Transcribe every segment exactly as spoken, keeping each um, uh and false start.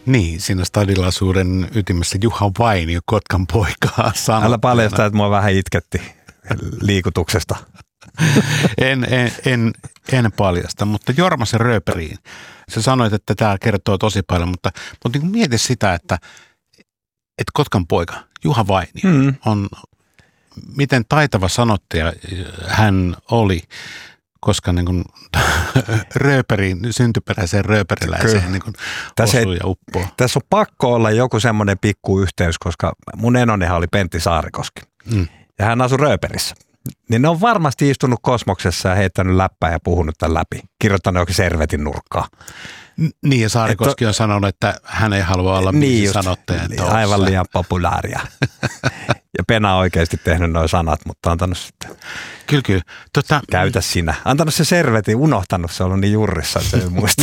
Niin, siinä stadilaisuuden ytimessä Juha Vainio, Kotkan poikaa sanottu. Älä paljasta, että mua vähän itketti liikutuksesta. en, en, en, en paljasta, mutta Jormasen Rööperiin. Sä sanoit, että tämä kertoo tosi paljon, mutta, mutta niin mieti sitä, että, että Kotkan poika, Juha Vainio, mm. on, miten taitava sanottaja hän oli, koska niin kuin rööperiin, syntyperäiseen rööperiläiseen niin kuin osuu ja uppoo. Tässä on pakko olla joku semmoinen pikku yhteys, koska mun enonihan oli Pentti Saarikoski mm. ja hän asui Rööperissä. Niin ne on varmasti istunut kosmoksessa ja heittänyt läppää ja puhunut tämän läpi. Kirjoittanut jokin servetin nurkkaa. Niin ja Saarikoski on sanonut, että hän ei halua olla niin sanottajan niin, aivan liian populaaria. Ja Pena on oikeasti tehnyt nuo sanat, mutta antanut sitten. Kyllä, kyllä. Tota, Käytä sinä. Antanut se servetin, unohtanut, se on ollut niin jurrissa, että ei muista.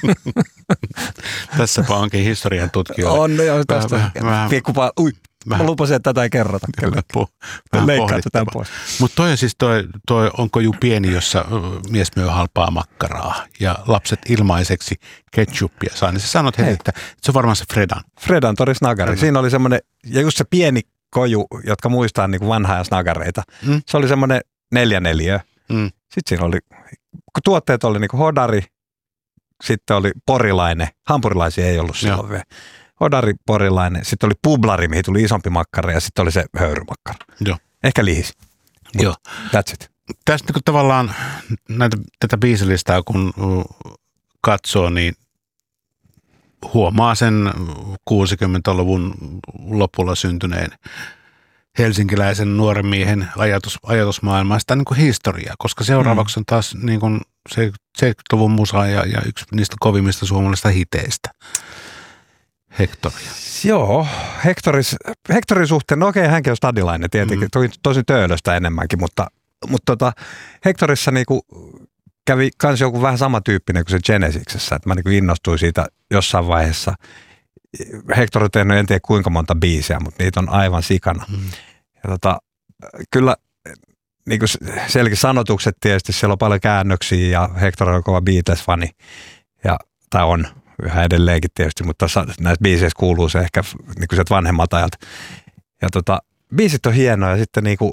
Tässäpä onkin historian tutkijoille. On, joo, tästä. Pikkupa, ui. Mä lupasin, että tätä ei kerrota. Leikkaa tätä pois. Mutta toi on siis toi, toi on koju pieni, jossa mies myy halpaa makkaraa ja lapset ilmaiseksi ketchuppia saa. Niin sä sanot heti, että se on varmaan se Fredan. Fredan tori snagari. Fredan. Siinä oli semmoinen, ja just se pieni koju, jotka muistaa niin kuin vanhaa snagareita. Mm. Se oli semmoinen neljä neliö. Mm. Sitten siinä oli, kun tuotteet oli niin kuin hodari, sitten oli porilainen. Hampurilaisia ei ollut silloin vielä. Hodari, porilainen, sitten oli publari, mihin tuli isompi makkara ja sitten oli se höyrymakkara. Joo. Ehkä lihis. Joo. That's it. Tästä kun tavallaan näitä, tätä biisilistaa kun katsoo, niin huomaa sen kuusikymmentäluvun lopulla syntyneen helsinkiläisen nuoren miehen ajatus, ajatusmaailmasta niin kuin historiaa, koska seuraavaksi on taas niin kuin seitsemänkymmentäluvun musaa ja, ja yksi niistä kovimmista suomalaisista hiteistä. Hektoria. Joo, Hektoris, Hektorin suhteen, no okei, hänkin on stadilainen tietenkin, mm. tosi töölöstä enemmänkin, mutta, mutta tota, Hektorissa niinku kävi kans joku vähän samantyyppinen kuin se Genesiksessä, että mä niinku innostuin siitä jossain vaiheessa. Hektor on tehnyt en tiedä kuinka monta biisiä, mutta niitä on aivan sikana. Mm. Ja tota, kyllä niinku sielläkin sanotukset tietysti, siellä on paljon käännöksiä ja Hektor on kova Beatles-fani, ja, tai on. Yhä edelleenkin tietysti, mutta näistä biiseissä kuuluu se ehkä niin kuin sieltä vanhemmalta ajalta. Ja tota, biisit on hienoja ja sitten niin kuin,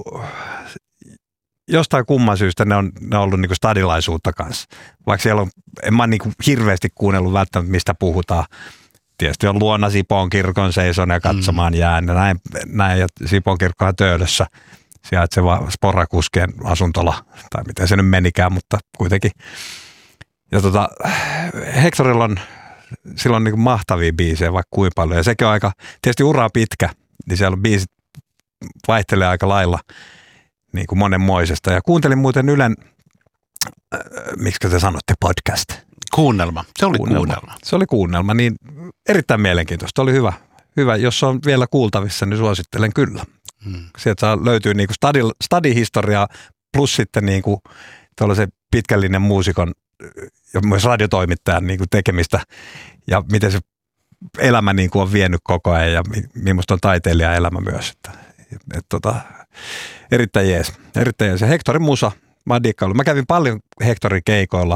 jostain kumman syystä ne on, ne on ollut niin kuin stadilaisuutta kanssa. Vaikka siellä on, en mä niin kuin hirveästi kuunnellut välttämättä, mistä puhutaan. Tietysti on luona Sipoon kirkon seison ja katsomaan mm. jään ja näin, näin ja Sipoon kirkkohan Töölössä sijaitseva Sporakuskien asuntola, tai miten se nyt menikään, mutta kuitenkin. Ja tota, Hektorilla on silloin niin kuin mahtavia biisejä vaikka kuinka paljon. Ja sekin on aika, tietysti ura pitkä, niin siellä on biisit vaihtelee aika lailla niin kuin monenmoisesta. Ja kuuntelin muuten Ylen, äh, miksi te sanotte podcast? Kuunnelma. Se oli kuunnelma. kuunnelma. Se oli kuunnelma, niin erittäin mielenkiintoista. Oli hyvä. Hyvä. Jos on vielä kuultavissa, niin suosittelen kyllä. Hmm. Sieltä saa, löytyy niin kuin stadi, stadihistoriaa plus sitten niin kuin tuollaisen pitkällinen muusikon ja myös radiotoimittajan niin kuin tekemistä ja miten se elämä niin kuin on vienyt koko ajan ja millaista on taiteilijan elämä myös. Että, et, tota, erittäin jees. Erittäin jees. Ja Hektorin musa, mä oon diikkaillut. Mä kävin paljon Hektorin keikoilla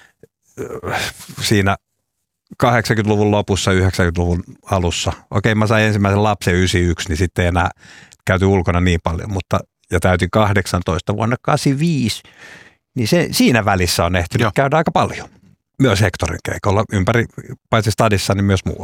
siinä kahdeksankymmentäluvun lopussa, yhdeksänkymmentäluvun alussa. Okei, mä sain ensimmäisen lapsen yhdeksänkymmentäyksi, niin sitten ei enää käyty ulkona niin paljon, mutta ja täytin kahdeksantoista vuonna kahdeksankymmentäviisi. Niin se, siinä välissä on ehtinyt Joo. käydä aika paljon. Myös Hektorin keikolla ympäri, paitsi stadissa, niin myös muualla.